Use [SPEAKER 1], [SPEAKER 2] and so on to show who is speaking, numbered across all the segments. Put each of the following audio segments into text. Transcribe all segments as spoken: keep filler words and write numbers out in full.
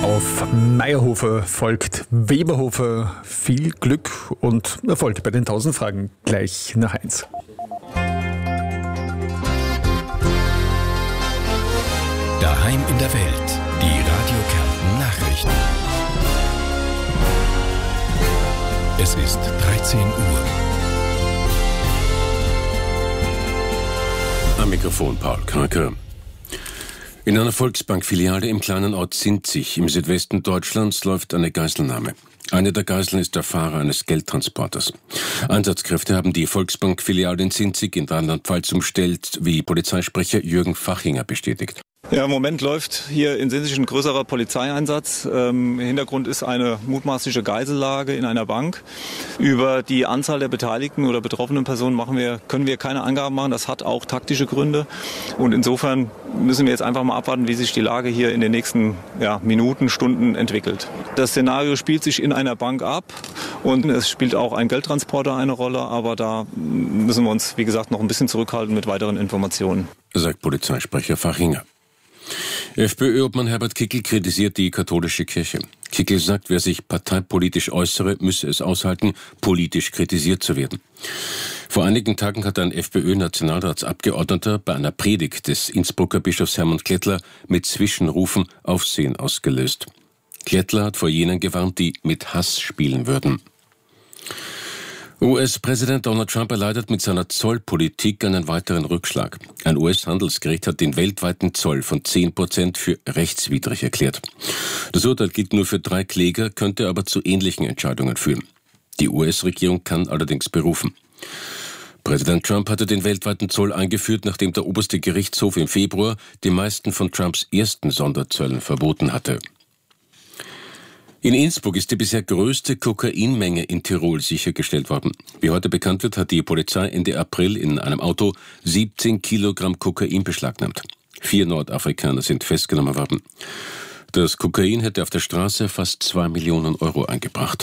[SPEAKER 1] Auf Meierhofer folgt Weberhofer. Viel Glück und Erfolg bei den tausend Fragen gleich nach eins.
[SPEAKER 2] Daheim in der Welt, die Radio Kärnten Nachrichten. Es ist dreizehn Uhr.
[SPEAKER 3] Am Mikrofon Paul Kraker. In einer Volksbank-Filiale im kleinen Ort Sinzig im Südwesten Deutschlands läuft eine Geiselnahme. Eine der Geiseln ist der Fahrer eines Geldtransporters. Einsatzkräfte haben die Volksbank-Filiale in Sinzig in Rheinland-Pfalz umstellt, wie Polizeisprecher Jürgen Fachinger bestätigt.
[SPEAKER 4] Ja, im Moment läuft hier in Sinzig ein größerer Polizeieinsatz. Ähm, Hintergrund ist eine mutmaßliche Geisellage in einer Bank. Über die Anzahl der beteiligten oder betroffenen Personen machen wir, können wir keine Angaben machen. Das hat auch taktische Gründe. Und insofern müssen wir jetzt einfach mal abwarten, wie sich die Lage hier in den nächsten ja, Minuten, Stunden entwickelt. Das Szenario spielt sich in einer Bank ab und es spielt auch ein Geldtransporter eine Rolle. Aber da müssen wir uns, wie gesagt, noch ein bisschen zurückhalten mit weiteren Informationen.
[SPEAKER 3] Sagt Polizeisprecher Fachinger. FPÖ-Obmann Herbert Kickl kritisiert die katholische Kirche. Kickl sagt, wer sich parteipolitisch äußere, müsse es aushalten, politisch kritisiert zu werden. Vor einigen Tagen hat ein FPÖ-Nationalratsabgeordneter bei einer Predigt des Innsbrucker Bischofs Hermann Klettler mit Zwischenrufen Aufsehen ausgelöst. Klettler hat vor jenen gewarnt, die mit Hass spielen würden. U S-Präsident Donald Trump erleidet mit seiner Zollpolitik einen weiteren Rückschlag. Ein U S-Handelsgericht hat den weltweiten Zoll von zehn Prozent für rechtswidrig erklärt. Das Urteil gilt nur für drei Kläger, könnte aber zu ähnlichen Entscheidungen führen. Die U S-Regierung kann allerdings berufen. Präsident Trump hatte den weltweiten Zoll eingeführt, nachdem der oberste Gerichtshof im Februar die meisten von Trumps ersten Sonderzöllen verboten hatte. In Innsbruck ist die bisher größte Kokainmenge in Tirol sichergestellt worden. Wie heute bekannt wird, hat die Polizei Ende April in einem Auto siebzehn Kilogramm Kokain beschlagnahmt. Vier Nordafrikaner sind festgenommen worden. Das Kokain hätte auf der Straße fast zwei Millionen Euro eingebracht.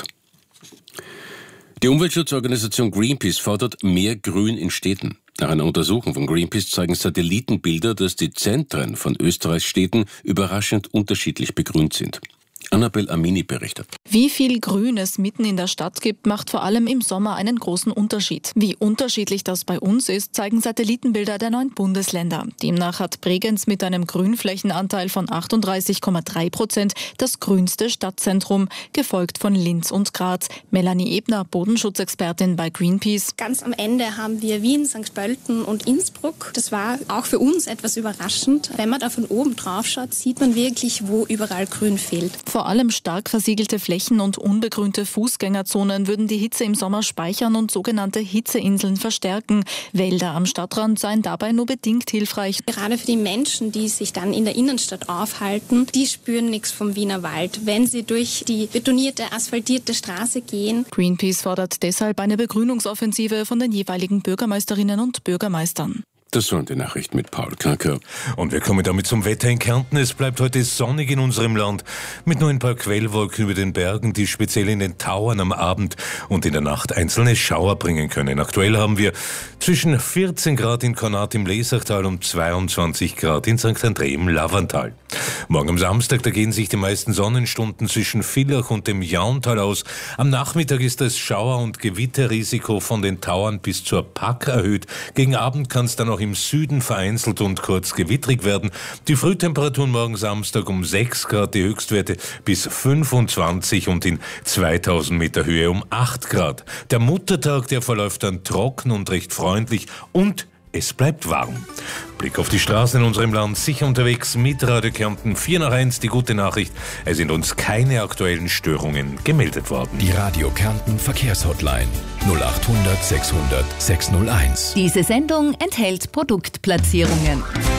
[SPEAKER 3] Die Umweltschutzorganisation Greenpeace fordert mehr Grün in Städten. Nach einer Untersuchung von Greenpeace zeigen Satellitenbilder, dass die Zentren von Österreichs Städten überraschend unterschiedlich begrünt sind. Annabel Amini berichtet.
[SPEAKER 5] Wie viel Grün es mitten in der Stadt gibt, macht vor allem im Sommer einen großen Unterschied. Wie unterschiedlich das bei uns ist, zeigen Satellitenbilder der neun Bundesländer. Demnach hat Bregenz mit einem Grünflächenanteil von achtunddreißig Komma drei Prozent das grünste Stadtzentrum, gefolgt von Linz und Graz. Melanie Ebner, Bodenschutzexpertin bei Greenpeace.
[SPEAKER 6] Ganz am Ende haben wir Wien, Sankt Pölten und Innsbruck. Das war auch für uns etwas überraschend. Wenn man da von oben drauf schaut, sieht man wirklich, wo überall Grün fehlt.
[SPEAKER 5] Vor allem stark versiegelte Flächen und unbegrünte Fußgängerzonen würden die Hitze im Sommer speichern und sogenannte Hitzeinseln verstärken. Wälder am Stadtrand seien dabei nur bedingt hilfreich.
[SPEAKER 6] Gerade für die Menschen, die sich dann in der Innenstadt aufhalten, die spüren nichts vom Wiener Wald, wenn sie durch die betonierte, asphaltierte Straße gehen.
[SPEAKER 5] Greenpeace fordert deshalb eine Begrünungsoffensive von den jeweiligen Bürgermeisterinnen und Bürgermeistern.
[SPEAKER 3] Das waren die Nachrichten mit Paul Kraker.
[SPEAKER 7] Und wir kommen damit zum Wetter in Kärnten. Es bleibt heute sonnig in unserem Land, mit nur ein paar Quellwolken über den Bergen, die speziell in den Tauern am Abend und in der Nacht einzelne Schauer bringen können. Aktuell haben wir zwischen vierzehn Grad in Kornat im Lesachtal und zweiundzwanzig Grad in Sankt André im Lavantal. Morgen am Samstag, da gehen sich die meisten Sonnenstunden zwischen Villach und dem Jauntal aus. Am Nachmittag ist das Schauer- und Gewitterrisiko von den Tauern bis zur Pack erhöht. Gegen Abend kann es dann auch im Süden vereinzelt und kurz gewittrig werden. Die Frühtemperaturen morgen Samstag um sechs Grad, die Höchstwerte bis fünfundzwanzig und in zweitausend Meter Höhe um acht Grad. Der Muttertag, der verläuft dann trocken und recht freundlich und es bleibt warm. Blick auf die Straßen in unserem Land, sicher unterwegs mit Radio Kärnten. vier nach eins, die gute Nachricht, es sind uns keine aktuellen Störungen gemeldet worden.
[SPEAKER 2] Die Radio Kärnten Verkehrshotline null acht hundert sechshundert sechshunderteins.
[SPEAKER 8] Diese Sendung enthält Produktplatzierungen.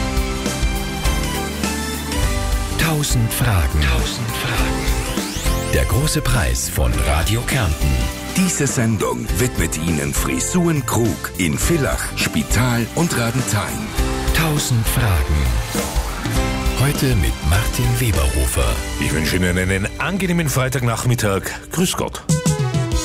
[SPEAKER 2] Tausend Fragen. Tausend Fragen. Der große Preis von Radio Kärnten.
[SPEAKER 9] Diese Sendung widmet Ihnen Frisuren Krug in Villach, Spital und Radenthein.
[SPEAKER 2] Tausend Fragen. Heute mit Martin Weberhofer.
[SPEAKER 7] Ich wünsche Ihnen einen angenehmen Freitagnachmittag. Grüß Gott.